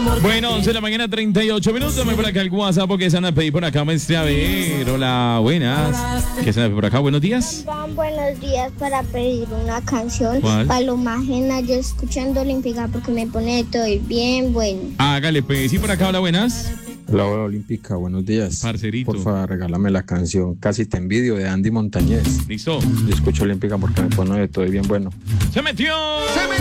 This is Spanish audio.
Bueno, 11 de la mañana, 38 minutos. Me por acá el WhatsApp porque se van a pedir por acá, maestra. A ver, hola, buenas. ¿Qué se van a pedir por acá? Buenos días. Buenos días para pedir una canción. ¿Cuál? Paloma Ajena, yo escuchando Olímpica porque me pone de todo y bien bueno. Hágale, pues. Sí, por acá, hola, buenas. Hola, hola Olímpica, buenos días. Parcerito. Por favor, regálame la canción Casi te envidio de Andy Montañez. Listo. Yo escucho Olímpica porque me pone de todo y bien bueno. ¡Se metió!